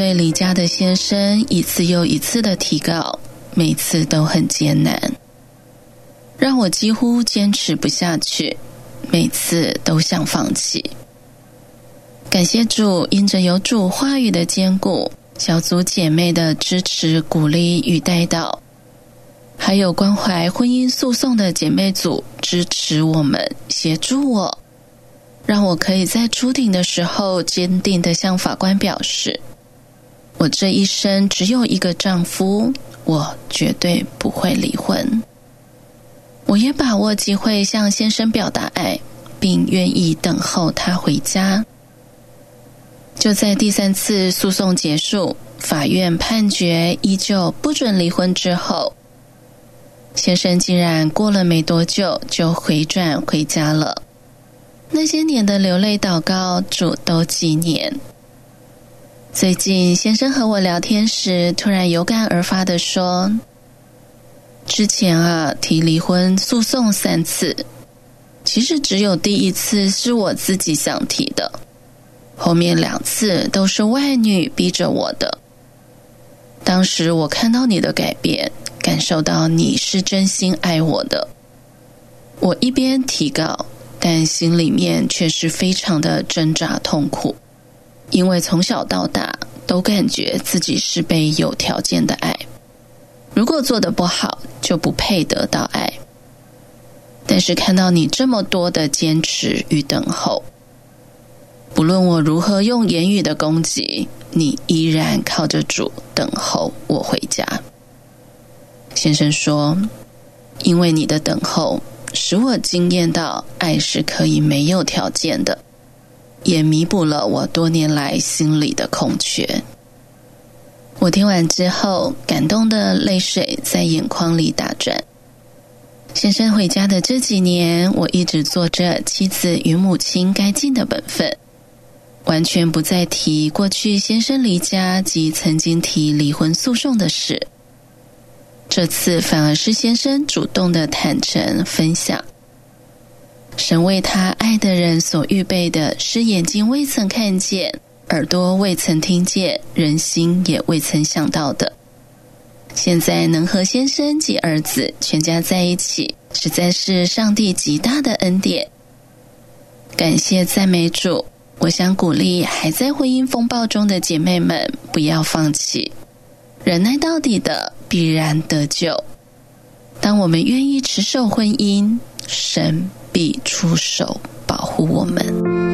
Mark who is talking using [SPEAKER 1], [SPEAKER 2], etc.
[SPEAKER 1] 对离家的先生一次又一次的提告，每次都很艰难，让我几乎坚持不下去，每次都想放弃。感谢主，因着有主话语的坚固，小组姐妹的支持、鼓励与带导，还有关怀婚姻诉讼的姐妹组支持我们，协助我，让我可以在出庭的时候坚定地向法官表示，我这一生只有一个丈夫，我绝对不会离婚。我也把握机会向先生表达爱，并愿意等候他回家。就在第3次诉讼结束，法院判决依旧不准离婚之后，先生竟然过了没多久就回转回家了。那些年的流泪祷告，主都纪念。最近先生和我聊天时，突然有感而发地说，之前提离婚诉讼3次，其实只有第1次是我自己想提的，后面2次都是外女逼着我的。当时我看到你的改变，感受到你是真心爱我的。我一边提告，但心里面却是非常的挣扎痛苦，因为从小到大都感觉自己是被有条件的爱，如果做得不好就不配得到爱。但是看到你这么多的坚持与等候，不论我如何用言语的攻击，你依然靠着主等候我回家。先生说，因为你的等候使我惊艳到爱是可以没有条件的，也弥补了我多年来心里的空缺。我听完之后，感动的泪水在眼眶里打转。先生回家的这几年，我一直做着妻子与母亲该尽的本分，完全不再提过去先生离家及曾经提离婚诉讼的事。这次反而是先生主动的坦诚分享，神为他爱的人所预备的是眼睛未曾看见，耳朵未曾听见，人心也未曾想到的。现在能和先生及儿子全家在一起，实在是上帝极大的恩典。感谢赞美主，我想鼓励还在婚姻风暴中的姐妹们不要放弃，忍耐到底的必然得救。当我们愿意持守婚姻，神必出手保护我们。